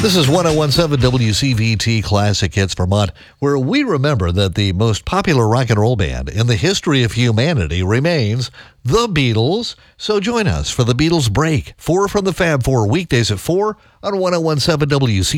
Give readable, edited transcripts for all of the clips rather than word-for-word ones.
This is 1017 WCVT Classic Hits Vermont, where we remember that the most popular rock and roll band in the history of humanity remains the Beatles. So join us for the Beatles Break, 4 from the Fab Four, weekdays at 4 on 1017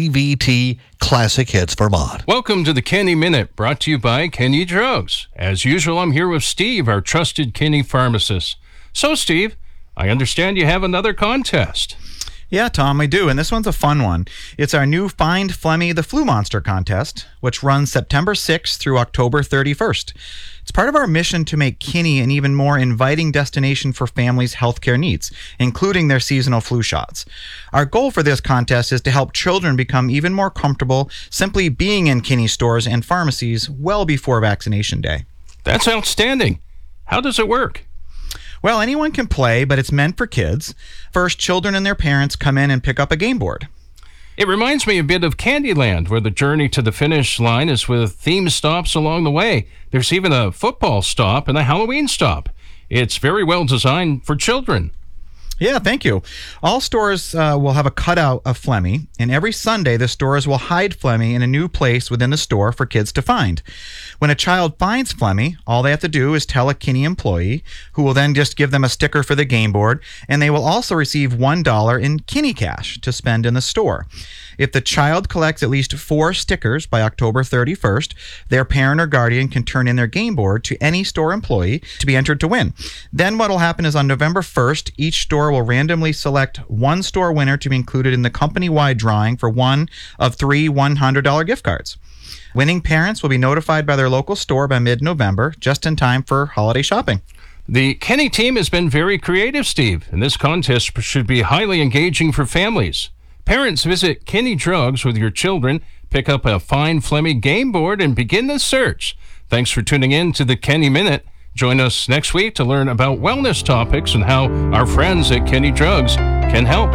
WCVT Classic Hits Vermont. Welcome to the Kenny Minute, brought to you by Kenny Drugs. As usual, I'm here with Steve, our trusted Kenny pharmacist. So, Steve, I understand you have another contest. Yeah, Tom, I do, and this one's a fun one. It's our new Find Flemmy the Flu Monster contest, which runs September 6th through October 31st. It's part of our mission to make Kinney an even more inviting destination for families' healthcare needs, including their seasonal flu shots. Our goal for this contest is to help children become even more comfortable simply being in Kinney stores and pharmacies well before vaccination day. That's outstanding. How does it work? Well, anyone can play, but it's meant for kids. First, children and their parents come in and pick up a game board. It reminds me a bit of Candyland, where the journey to the finish line is with themed stops along the way. There's even a football stop and a Halloween stop. It's very well designed for children. Yeah, thank you. All stores will have a cutout of Flemmy, and every Sunday the stores will hide Flemmy in a new place within the store for kids to find. When a child finds Flemmy, all they have to do is tell a Kinney employee, who will then just give them a sticker for the game board, and they will also receive $1 in Kinney cash to spend in the store. If the child collects at least 4 stickers by October 31st, their parent or guardian can turn in their game board to any store employee to be entered to win. Then what will happen is on November 1st, each store will randomly select one store winner to be included in the company-wide drawing for one of 3 $100 gift cards. Winning parents will be notified by their local store by mid-November, just in time for holiday shopping. The Kenny team has been very creative, Steve, and this contest should be highly engaging for families. Parents, visit Kenny Drugs with your children, pick up a Find Flemmy game board, and begin the search. Thanks for tuning in to the Kenny Minute. Join us next week to learn about wellness topics and how our friends at Kenny Drugs can help.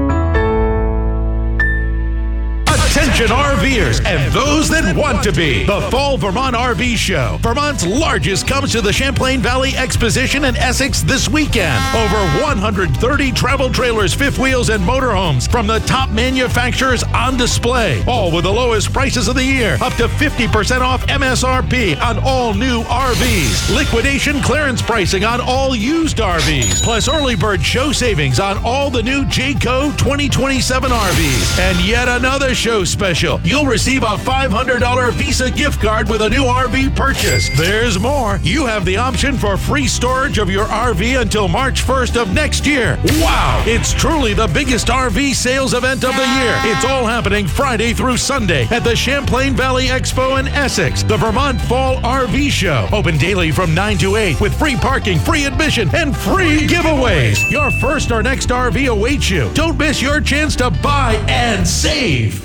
Attention RVers and those that want to be. The Fall Vermont RV Show, Vermont's largest, comes to the Champlain Valley Exposition in Essex this weekend. Over 130 travel trailers, fifth wheels, and motorhomes from the top manufacturers on display. All with the lowest prices of the year. Up to 50% off MSRP on all new RVs. Liquidation clearance pricing on all used RVs. Plus early bird show savings on all the new Jayco 2027 RVs. And yet another show special. You'll receive a $500 Visa gift card with a new RV purchase. There's more. You have the option for free storage of your RV until March 1st of next year. Wow! It's truly the biggest RV sales event of the year. It's all happening Friday through Sunday at the Champlain Valley Expo in Essex. The Vermont Fall RV Show. Open daily from 9 to 8 with free parking, free admission, and free giveaways. Your first or next RV awaits you. Don't miss your chance to buy and save.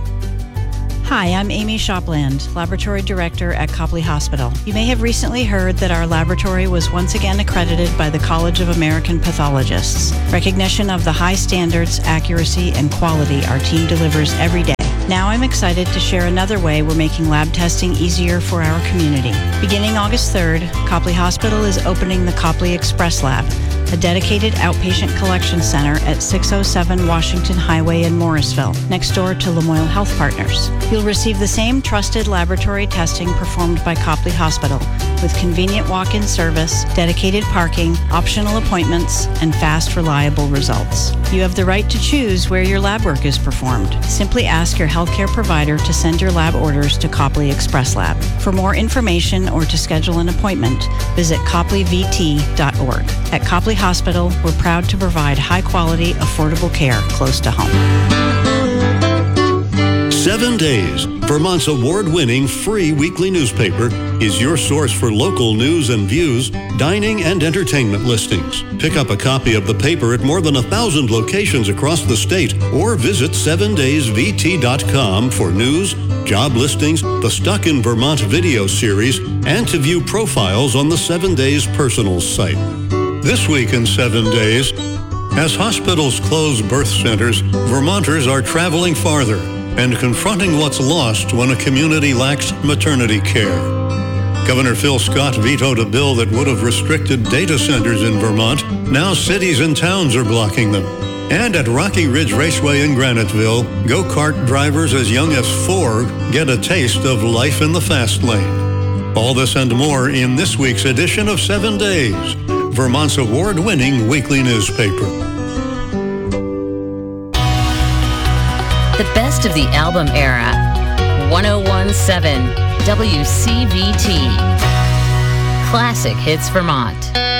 Hi, I'm Amy Shopland, Laboratory Director at Copley Hospital. You may have recently heard that our laboratory was once again accredited by the College of American Pathologists. Recognition of the high standards, accuracy, and quality our team delivers every day. Now I'm excited to share another way we're making lab testing easier for our community. Beginning August 3rd, Copley Hospital is opening the Copley Express Lab, a dedicated outpatient collection center at 607 Washington Highway in Morrisville, next door to Lamoille Health Partners. You'll receive the same trusted laboratory testing performed by Copley Hospital, with convenient walk-in service, dedicated parking, optional appointments, and fast, reliable results. You have the right to choose where your lab work is performed. Simply ask your healthcare provider to send your lab orders to Copley Express Lab. For more information or to schedule an appointment, visit copleyvt.org. At Copley Hospital, we're proud to provide high-quality, affordable care close to home. 7 Days, Vermont's award-winning free weekly newspaper, is your source for local news and views, dining and entertainment listings. Pick up a copy of the paper at more than 1,000 locations across the state, or visit 7daysvt.com for news, job listings, the Stuck in Vermont video series, and to view profiles on the 7 Days Personals site. This week in 7 Days, as hospitals close birth centers, Vermonters are traveling farther and confronting what's lost when a community lacks maternity care. Governor Phil Scott vetoed a bill that would have restricted data centers in Vermont. Now cities and towns are blocking them. And at Rocky Ridge Raceway in Graniteville, go-kart drivers as young as 4 get a taste of life in the fast lane. All this and more in this week's edition of 7 Days, Vermont's award-winning weekly newspaper. The best of the album era. 1017 WCVT. Classic Hits Vermont.